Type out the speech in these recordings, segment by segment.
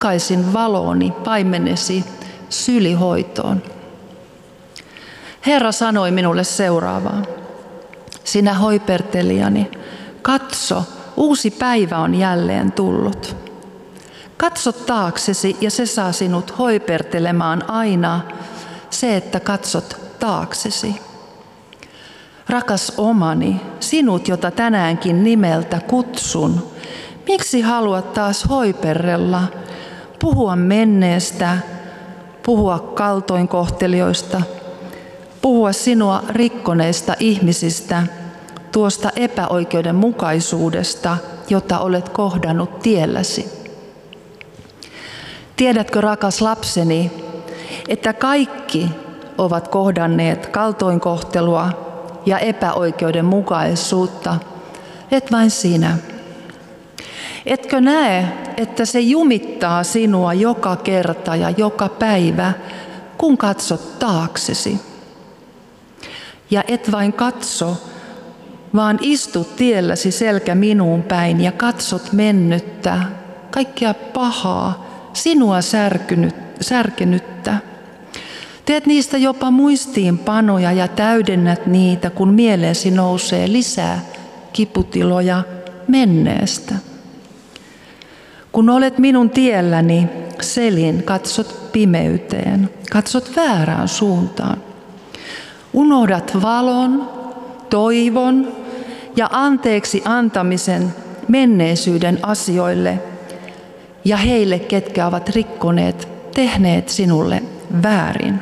Takaisin valoni paimenesi sylihoitoon. Herra sanoi minulle seuraavaa. Sinä hoipertelijani, katso, uusi päivä on jälleen tullut. Katso taaksesi ja se saa sinut hoipertelemaan aina, se että katsot taaksesi. Rakas omani, sinut, jota tänäänkin nimeltä kutsun, miksi haluat taas hoiperrella, puhua menneestä, puhua kaltoinkohtelijoista, puhua sinua rikkoneista ihmisistä, tuosta epäoikeudenmukaisuudesta, jota olet kohdannut tielläsi. Tiedätkö, rakas lapseni, että kaikki ovat kohdanneet kaltoinkohtelua ja epäoikeudenmukaisuutta, et vain sinä. Etkö näe, että se jumittaa sinua joka kerta ja joka päivä, kun katsot taaksesi? Ja et vain katso, vaan istut tielläsi selkä minuun päin ja katsot mennyttä, kaikkea pahaa, sinua särkenyttä. Teet niistä jopa muistiinpanoja ja täydennät niitä, kun mieleesi nousee lisää kiputiloja menneestä. Kun olet minun tielläni, selin, katsot pimeyteen, katsot väärään suuntaan. Unohdat valon, toivon ja anteeksi antamisen menneisyyden asioille ja heille, ketkä ovat rikkoneet, tehneet sinulle väärin.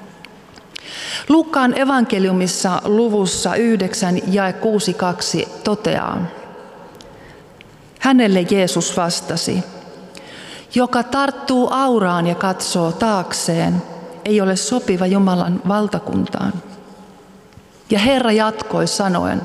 Luukkaan evankeliumissa luvussa 9 jae 6:2 toteaa. Hänelle Jeesus vastasi, joka tarttuu auraan ja katsoo taakseen, ei ole sopiva Jumalan valtakuntaan. Ja Herra jatkoi sanoen,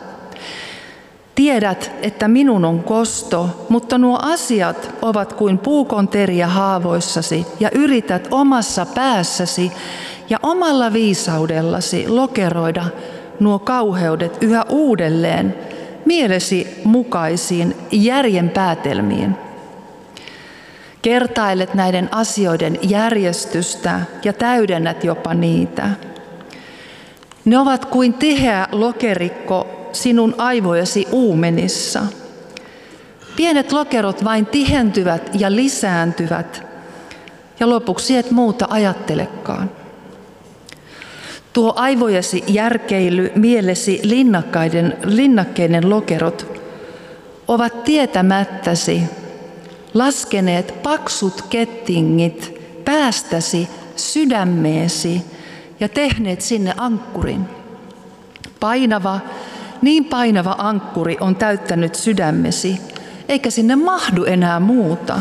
tiedät, että minun on kosto, mutta nuo asiat ovat kuin puukonteria haavoissasi ja yrität omassa päässäsi ja omalla viisaudellasi lokeroida nuo kauheudet yhä uudelleen mielesi mukaisiin järjen päätelmiin. Kertailet näiden asioiden järjestystä ja täydennät jopa niitä. Ne ovat kuin tiheä lokerikko sinun aivojesi uumenissa. Pienet lokerot vain tihentyvät ja lisääntyvät, ja lopuksi et muuta ajattelekaan. Tuo aivojesi järkeily, mielesi linnakkeiden lokerot ovat tietämättäsi laskeneet paksut kettingit päästäsi sydämeesi ja tehneet sinne ankkurin. Niin painava ankkuri on täyttänyt sydämesi, eikä sinne mahdu enää muuta.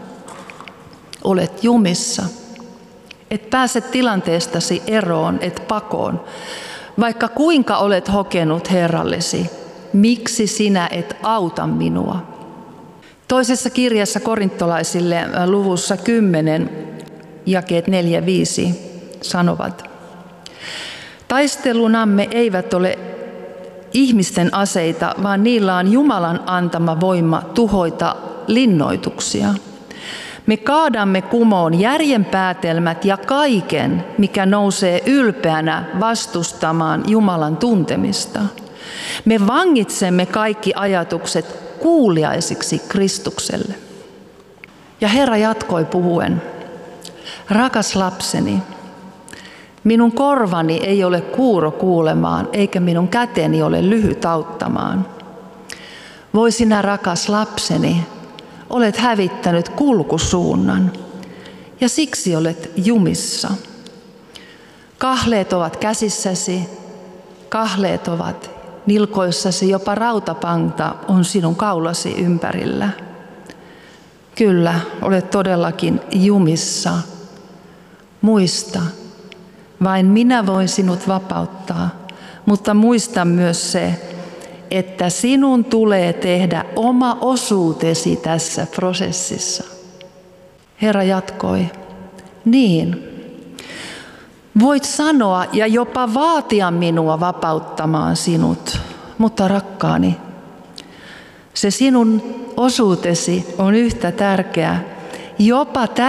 Olet jumissa. Et pääse tilanteestasi eroon, et pakoon. Vaikka kuinka olet hokenut Herrallesi, miksi sinä et auta minua? Toisessa kirjassa korintolaisille luvussa 10, jakeet 4-5 sanovat. Taistelunamme eivät ole ihmisten aseita, vaan niillä on Jumalan antama voima tuhoita linnoituksia. Me kaadamme kumoon järjen päätelmät ja kaiken, mikä nousee ylpeänä vastustamaan Jumalan tuntemista. Me vangitsemme kaikki ajatukset kuuliaisiksi Kristukselle. Ja Herra jatkoi puhuen, rakas lapseni, minun korvani ei ole kuuro kuulemaan, eikä minun käteni ole lyhyt auttamaan. Voi sinä, rakas lapseni, olet hävittänyt kulkusuunnan, ja siksi olet jumissa. Kahleet ovat käsissäsi, kahleet ovat nilkoissasi, jopa rautapanta on sinun kaulasi ympärillä. Kyllä, olet todellakin jumissa. Muista, vain minä voin sinut vapauttaa, mutta muista myös se, että sinun tulee tehdä oma osuutesi tässä prosessissa. Herra jatkoi, niin, voit sanoa ja jopa vaatia minua vapauttamaan sinut, mutta rakkaani, se sinun osuutesi on yhtä tärkeä jopa